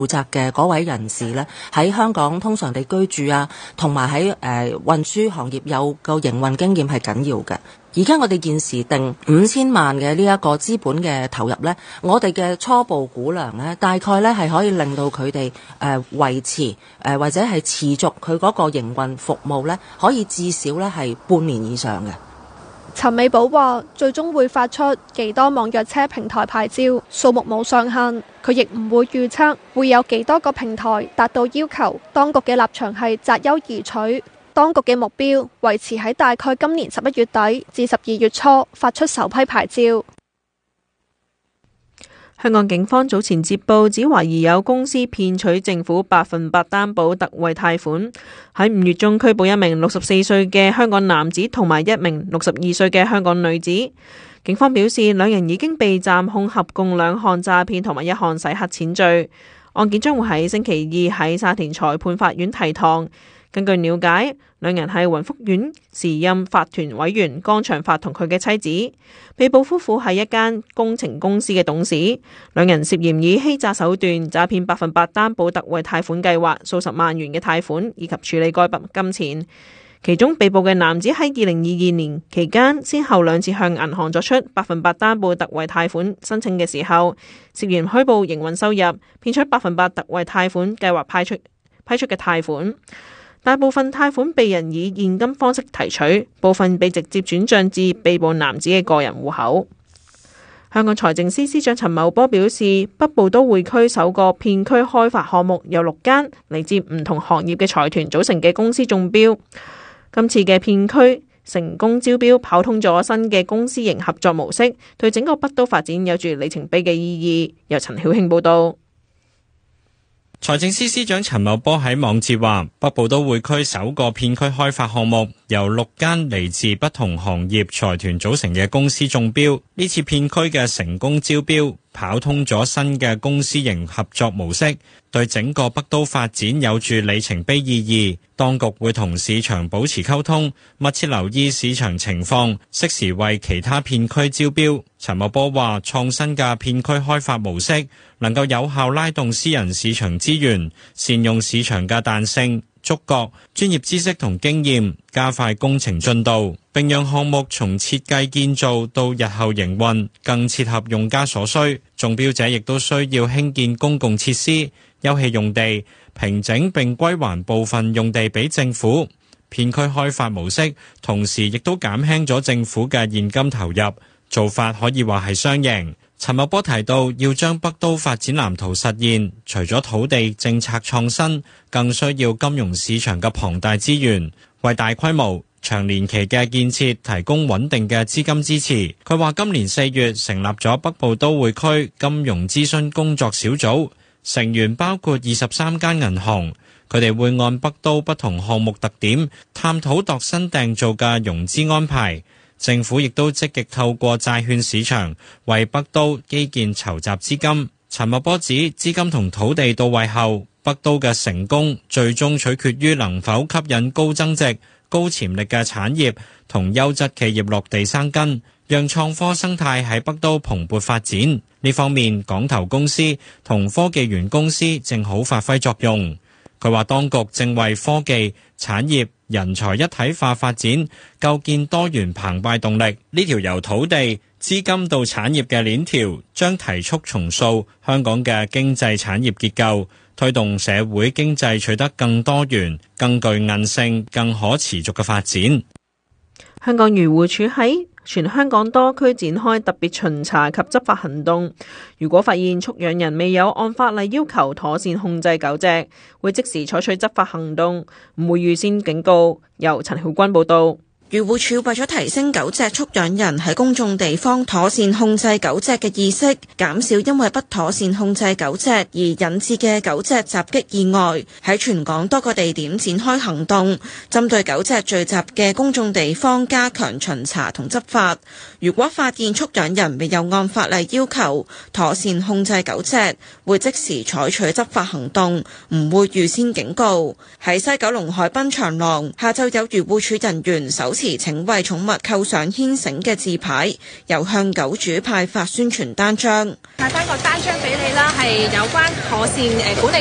負責嘅嗰位人士呢，喺香港通常地居住啊，同埋喺運輸行業有個營運經驗係緊要嘅。而家我哋現時定5000萬嘅呢一個資本嘅投入呢，我哋嘅初步估量呢，大概呢係可以令到佢哋維持或者係持續佢嗰個營運服務呢，可以至少呢係半年以上嘅。 陳美寶話：最終會發出幾多網約車平台牌照，數目冇上限。佢亦唔會預測會有幾多個平台達到要求。當局嘅立場係擇優而取。當局嘅目標維持喺大概今年11月底至12月初發出首批牌照。 香港警方早前接報，指懷疑有公司騙取政府100%擔保特惠貸款，喺5月中拘捕一名64歲嘅香港男子同埋一名62歲嘅香港女子。警方表示，兩人已經被暫控合共2項詐騙同埋1項洗黑錢罪。案件將會喺星期2喺沙田裁判法院提堂。根據了解，兩人係雲福苑時任法團委員江長發同佢嘅妻子。被捕夫婦係一間工程公司嘅董事，兩人涉嫌以欺詐手段詐騙100%擔保特惠貸款計劃數十萬元嘅貸款，以及處理該筆金錢。其中被捕嘅男子喺2022年期間，先後2次向銀行作出100%擔保特惠貸款申請嘅時候，涉嫌虛報營運收入，騙取100%特惠貸款計劃批出嘅貸款。大部分貸款被人以現金方式提取，部分被直接轉帳至被捕男子嘅個人戶口。香港財政司司長陳茂波表示，北部都會區首個片區開發項目由6間嚟自唔同行業嘅財團組成嘅公司中標。今次嘅片區成功招標，跑通咗新嘅公私營合作模式，對整個北都發展有住里程碑嘅意義。由陳曉慶報導。 財政司司長陳茂波喺網誌話，北部都會區首個片區開發項目由6間嚟自不同行業財團組成嘅公司中標。呢次片區嘅成功招標，跑通咗新嘅公私營合作模式，對整個北都發展有住里程碑意義。當局會同市場保持溝通，密切留意市場情況，適時為其他片區招標。陳茂波話，創新嘅片區開發模式能夠有效拉動私人市場資源，善用市場嘅彈性、觸覺、專業知識同經驗，加快工程進度，並讓項目從設計建造到日後營運更切合用家所需。中標者亦都需要興建公共設施、休憩用地，平整並歸還部分用地俾政府。片區開發模式同時亦都減輕咗政府嘅現金投入，做法可以話係雙贏。陳茂波提到，要將北都發展藍圖實現，除咗土地政策創新，更需要金融市場嘅龐大資源，為大規模長年期嘅建設提供穩定嘅資金支持。佢話今年4月成立咗北部都會區金融諮詢工作小組，成員包括23間銀行，佢哋會按北都不同項目特點，探討度身訂造嘅融資安排。政府亦都積極透過債券市場為北都基建籌集資金。陳茂波指，資金同土地到位後，北都嘅成功最終取決於能否吸引高增值、高潛力嘅產業同優質企業落地生根，讓創科生態喺北都蓬勃發展。呢方面，港投公司同科技園公司正好發揮作用。佢話當局正為科技、產業、人才一體化發展構建多元澎湃動力。呢條由土地、資金到產業嘅鏈條，將提速重塑香港嘅經濟產業結構，推動社會經濟取得更多元、更具韌性、更可持續嘅發展。 香港漁護署喺全香港多區展開特別巡查及執法行動，如果發現畜養人未有按法例要求妥善控制狗隻，會即時採取執法行動，唔會預先警告。由陳曉君報導。 漁護署為咗提升狗隻畜養人喺公眾地方妥善控制狗隻嘅意識，減少因為不妥善控制狗隻而引致嘅狗隻襲擊意外，喺全港多個地點展開行動，針對狗隻聚集嘅公眾地方加強巡查同執法。如果發現畜養人未有按法例要求妥善控制狗隻，會即時採取執法行動，唔會預先警告。喺西九龍海濱長廊，下晝有漁護署人員手持持請為寵物扣上牽繩嘅字牌，又向狗主派發宣傳單張。 派翻個單張俾你啦，係有關妥善管理